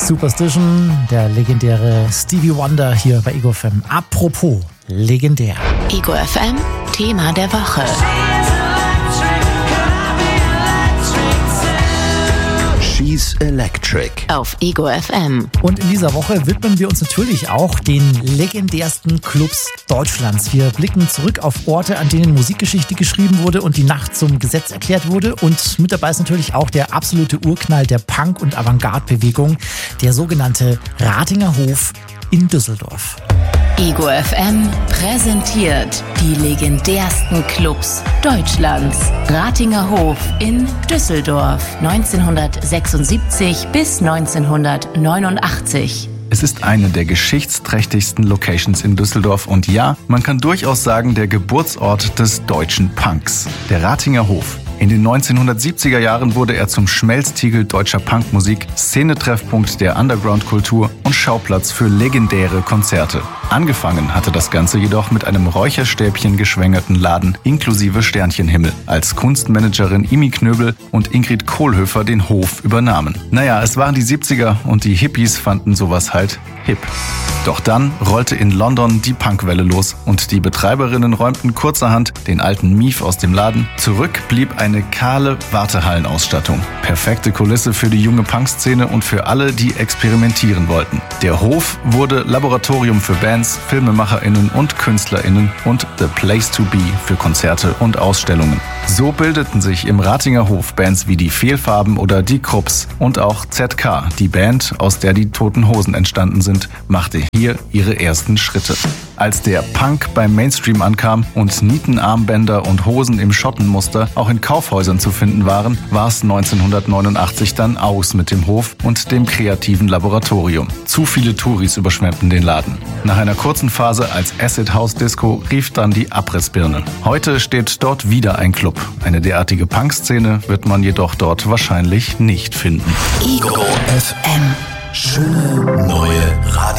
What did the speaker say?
Superstition, der legendäre Stevie Wonder hier bei Ego FM. Apropos legendär. Ego FM, Thema der Woche. She's Electric. Auf Ego FM. Und in dieser Woche widmen wir uns natürlich auch den legendärsten Clubs Deutschlands. Wir blicken zurück auf Orte, an denen Musikgeschichte geschrieben wurde und die Nacht zum Gesetz erklärt wurde. Und mit dabei ist natürlich auch der absolute Urknall der Punk- und Avantgarde-Bewegung, der sogenannte Ratinger Hof in Düsseldorf. Ego FM präsentiert die legendärsten Clubs Deutschlands. Ratinger Hof in Düsseldorf 1976 bis 1989. Es ist eine der geschichtsträchtigsten Locations in Düsseldorf und ja, man kann durchaus sagen, der Geburtsort des deutschen Punks, der Ratinger Hof. In den 1970er Jahren wurde er zum Schmelztiegel deutscher Punkmusik, Szenetreffpunkt der Underground-Kultur und Schauplatz für legendäre Konzerte. Angefangen hatte das Ganze jedoch mit einem Räucherstäbchen geschwängerten Laden inklusive Sternchenhimmel, als Kunstmanagerin Imi Knöbel und Ingrid Kohlhöfer den Hof übernahmen. Naja, es waren die 70er und die Hippies fanden sowas halt hip. Doch dann rollte in London die Punkwelle los und die Betreiberinnen räumten kurzerhand den alten Mief aus dem Laden. Zurück blieb eine kahle Wartehallenausstattung. Perfekte Kulisse für die junge Punkszene und für alle, die experimentieren wollten. Der Hof wurde Laboratorium für Bands, FilmemacherInnen und KünstlerInnen und The Place to Be für Konzerte und Ausstellungen. So bildeten sich im Ratinger Hof Bands wie die Fehlfarben oder die Krupps und auch ZK, die Band, aus der die Toten Hosen entstanden sind, machte hier ihre ersten Schritte. Als der Punk beim Mainstream ankam und Nietenarmbänder und Hosen im Schottenmuster auch in Kaufhäusern zu finden waren, war es 1989 dann aus mit dem Hof und dem kreativen Laboratorium. Zu viele Touris überschwemmten den Laden. Nach einer kurzen Phase als Acid House Disco rief dann die Abrissbirne. Heute steht dort wieder ein Club. Eine derartige Punkszene wird man jedoch dort wahrscheinlich nicht finden. Ego FM. Schöne neue Radio.